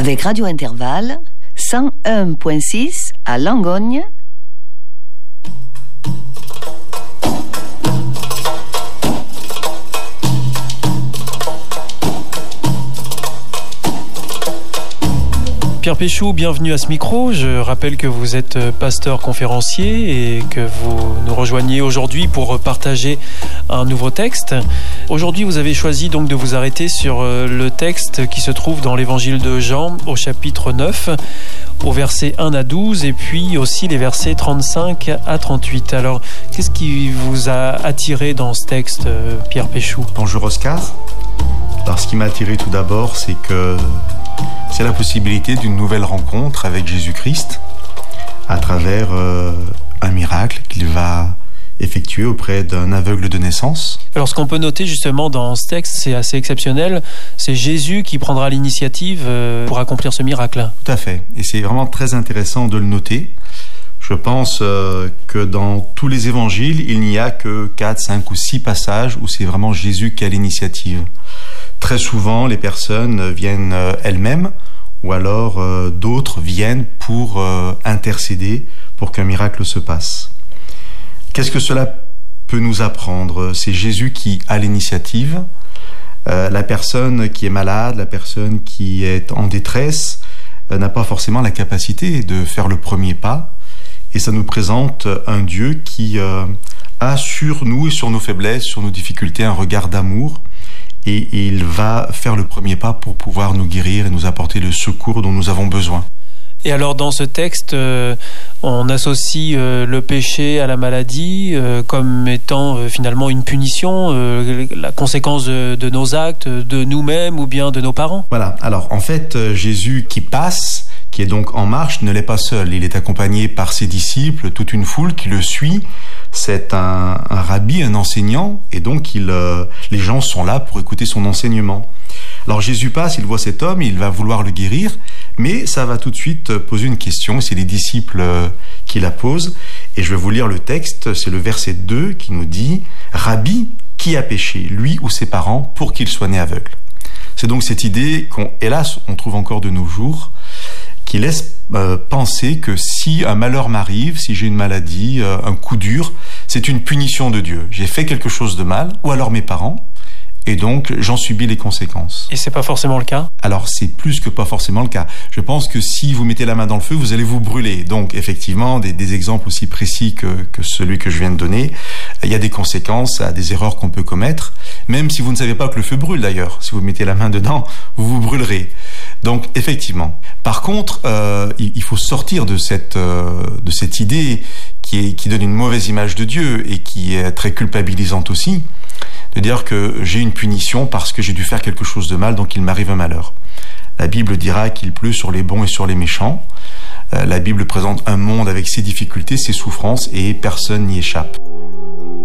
Avec Radio Intervalle, 101.6 à Langogne. Pierre Péchou, bienvenue à ce micro. Je rappelle que vous êtes pasteur conférencier et que vous nous rejoignez aujourd'hui pour partager un nouveau texte. Aujourd'hui, vous avez choisi donc de vous arrêter sur le texte qui se trouve dans l'évangile de Jean au chapitre 9, au verset 1 à 12 et puis aussi les versets 35 à 38. Alors, qu'est-ce qui vous a attiré dans ce texte, Pierre Péchou ? Bonjour Oscar. Alors, ce qui m'a attiré tout d'abord, c'est la possibilité d'une nouvelle rencontre avec Jésus-Christ à travers un miracle qu'il va effectuer auprès d'un aveugle de naissance. Alors ce qu'on peut noter justement dans ce texte, c'est assez exceptionnel, c'est Jésus qui prendra l'initiative pour accomplir ce miracle. Tout à fait, et c'est vraiment très intéressant de le noter. Je pense que dans tous les évangiles, il n'y a que 4, 5 ou 6 passages où c'est vraiment Jésus qui a l'initiative. Très souvent, les personnes viennent elles-mêmes ou alors d'autres viennent pour intercéder pour qu'un miracle se passe. Qu'est-ce que cela peut nous apprendre ? C'est Jésus qui a l'initiative. La personne qui est malade, la personne qui est en détresse n'a pas forcément la capacité de faire le premier pas. Et ça nous présente un Dieu qui a sur nous et sur nos faiblesses, sur nos difficultés, un regard d'amour. Et il va faire le premier pas pour pouvoir nous guérir et nous apporter le secours dont nous avons besoin. Et alors dans ce texte, on associe le péché à la maladie comme étant finalement une punition, la conséquence de nos actes, de nous-mêmes ou bien de nos parents. Voilà, alors en fait, Jésus qui passe, qui est donc en marche, ne l'est pas seul. Il est accompagné par ses disciples, toute une foule qui le suit. C'est un rabbi, un enseignant, et donc les gens sont là pour écouter son enseignement. Alors Jésus passe, il voit cet homme, il va vouloir le guérir, mais ça va tout de suite poser une question, c'est les disciples qui la posent, et je vais vous lire le texte, c'est le verset 2 qui nous dit « Rabbi, qui a péché, lui ou ses parents, pour qu'il soit né aveugle ?» C'est donc cette idée hélas, on trouve encore de nos jours, qui laisse penser que si un malheur m'arrive, si j'ai une maladie, un coup dur, c'est une punition de Dieu. J'ai fait quelque chose de mal, ou alors mes parents, et donc j'en subis les conséquences. Et c'est pas forcément le cas ? Alors c'est plus que pas forcément le cas. Je pense que si vous mettez la main dans le feu, vous allez vous brûler. Donc effectivement, des exemples aussi précis que celui que je viens de donner, il y a des conséquences à des erreurs qu'on peut commettre, même si vous ne savez pas que le feu brûle d'ailleurs. Si vous mettez la main dedans, vous vous brûlerez. Donc effectivement. Par contre, il faut sortir de cette idée qui donne une mauvaise image de Dieu et qui est très culpabilisante aussi, de dire que j'ai une punition parce que j'ai dû faire quelque chose de mal, donc il m'arrive un malheur. La Bible dira qu'il pleut sur les bons et sur les méchants. La Bible présente un monde avec ses difficultés, ses souffrances, et personne n'y échappe.